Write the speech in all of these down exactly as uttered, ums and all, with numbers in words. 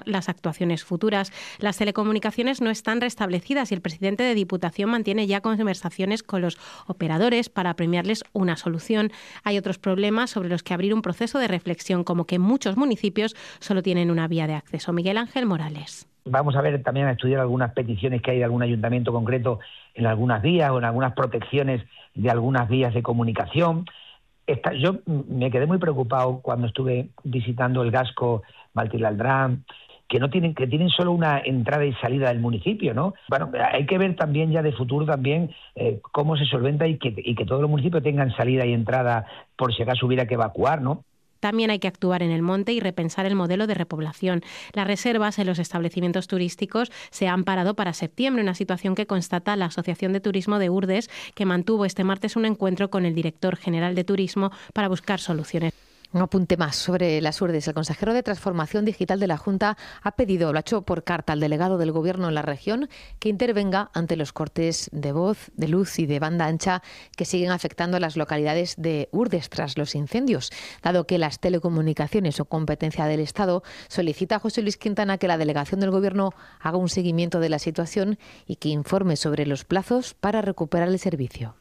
las actuaciones futuras. Las telecomunicaciones no están restablecidas y el presidente de Diputación mantiene ya conversaciones con los operadores para premiarles una solución. Hay otros problemas sobre los que abrir un proceso de reflexión, como que muchos municipios solo tienen una vía de acceso. Miguel Ángel Morales. Vamos a ver también a estudiar algunas peticiones que hay de algún ayuntamiento concreto en algunas vías o en algunas protecciones de algunas vías de comunicación. Esta, yo me quedé muy preocupado cuando estuve visitando el Gasco Valtiraldrán, que no tienen, que tienen solo una entrada y salida del municipio, ¿no? Bueno, hay que ver también ya de futuro también eh, cómo se solventa y que, y que todos los municipios tengan salida y entrada por si acaso hubiera que evacuar, ¿no? También hay que actuar en el monte y repensar el modelo de repoblación. Las reservas en los establecimientos turísticos se han parado para septiembre, una situación que constata la Asociación de Turismo de Urdes, que mantuvo este martes un encuentro con el director general de Turismo para buscar soluciones. Un apunte más sobre las Urdes. El consejero de Transformación Digital de la Junta ha pedido, lo ha hecho por carta al delegado del Gobierno en la región, que intervenga ante los cortes de voz, de luz y de banda ancha que siguen afectando a las localidades de Urdes tras los incendios. Dado que las telecomunicaciones son competencia del Estado, solicita a José Luis Quintana que la delegación del Gobierno haga un seguimiento de la situación y que informe sobre los plazos para recuperar el servicio.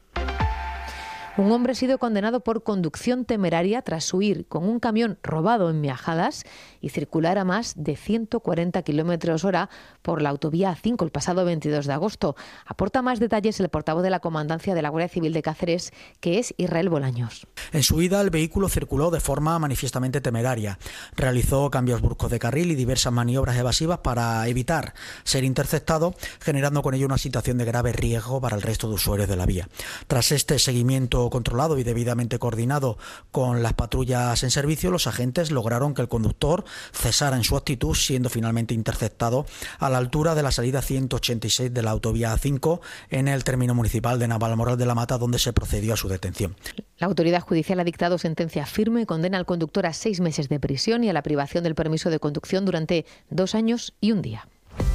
Un hombre ha sido condenado por conducción temeraria tras huir con un camión robado en Miajadas y circular a más de ciento cuarenta kilómetros hora por la autovía A cinco el pasado veintidós de agosto. Aporta más detalles el portavoz de la Comandancia de la Guardia Civil de Cáceres, que es Israel Bolaños. En su huida, el vehículo circuló de forma manifiestamente temeraria. Realizó cambios bruscos de carril y diversas maniobras evasivas para evitar ser interceptado, generando con ello una situación de grave riesgo para el resto de usuarios de la vía. Tras este seguimiento controlado y debidamente coordinado con las patrullas en servicio, los agentes lograron que el conductor cesara en su actitud, siendo finalmente interceptado a la altura de la salida ciento ochenta y seis de la autovía A cinco en el término municipal de Navalmoral de la Mata, donde se procedió a su detención. La autoridad judicial ha dictado sentencia firme y condena al conductor a seis meses de prisión y a la privación del permiso de conducción durante dos años y un día.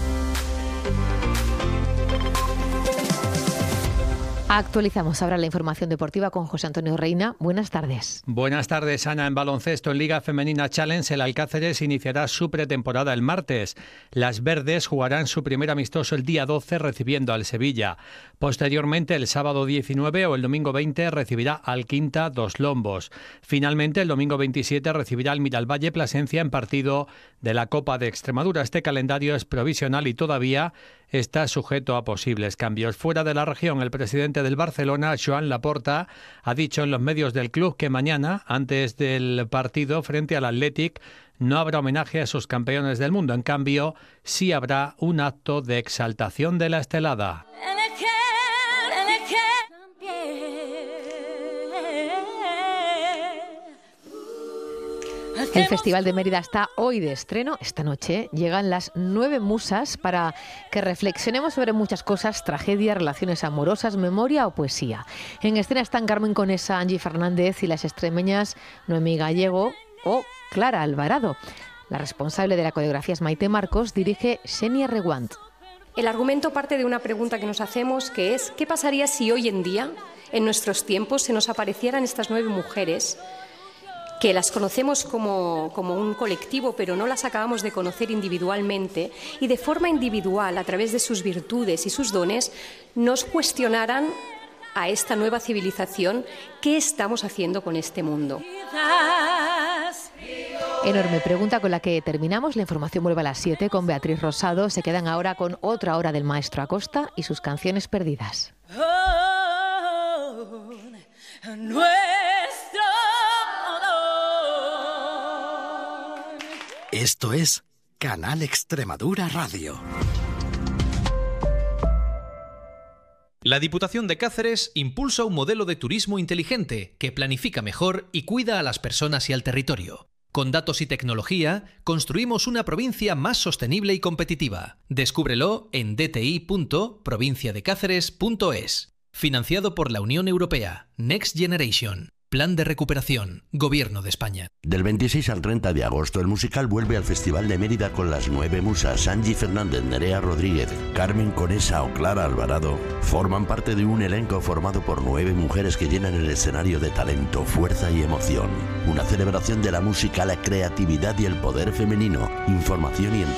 Actualizamos ahora la información deportiva con José Antonio Reina. Buenas tardes. Buenas tardes, Ana. En baloncesto, en Liga Femenina Challenge, el Alcáceres iniciará su pretemporada el martes. Las verdes jugarán su primer amistoso el día doce recibiendo al Sevilla. Posteriormente, el sábado diecinueve o el domingo veinte recibirá al Quinta Dos Lombos. Finalmente, el domingo veintisiete recibirá al Miralvalle Plasencia en partido de la Copa de Extremadura. Este calendario es provisional y todavía está sujeto a posibles cambios. Fuera de la región, el presidente del Barcelona, Joan Laporta, ha dicho en los medios del club que mañana, antes del partido frente al Athletic, no habrá homenaje a sus campeones del mundo. En cambio, sí habrá un acto de exaltación de la estelada. El Festival de Mérida está hoy de estreno. Esta noche llegan las nueve musas para que reflexionemos sobre muchas cosas: tragedia, relaciones amorosas, memoria o poesía. En escena están Carmen Conesa, Angie Fernández y las extremeñas Noemí Gallego o Clara Alvarado. La responsable de la coreografía es Maite Marcos, dirige Xenia Reguant. El argumento parte de una pregunta que nos hacemos, que es ¿qué pasaría si hoy en día, en nuestros tiempos, se nos aparecieran estas nueve mujeres que las conocemos como, como un colectivo, pero no las acabamos de conocer individualmente, y de forma individual, a través de sus virtudes y sus dones, nos cuestionaran a esta nueva civilización qué estamos haciendo con este mundo? Enorme pregunta con la que terminamos. La información vuelve a las siete con Beatriz Rosado. Se quedan ahora con otra hora del maestro Acosta y sus canciones perdidas. Oh, nuestro Esto es Canal Extremadura Radio. La Diputación de Cáceres impulsa un modelo de turismo inteligente que planifica mejor y cuida a las personas y al territorio. Con datos y tecnología, construimos una provincia más sostenible y competitiva. Descúbrelo en d t i punto provincia de cáceres punto es. Financiado por la Unión Europea. Next Generation. Plan de recuperación. Gobierno de España. Del veintiséis al treinta de agosto, el musical vuelve al Festival de Mérida con las nueve musas. Angie Fernández, Nerea Rodríguez, Carmen Conesa o Clara Alvarado forman parte de un elenco formado por nueve mujeres que llenan el escenario de talento, fuerza y emoción. Una celebración de la música, la creatividad y el poder femenino. Información y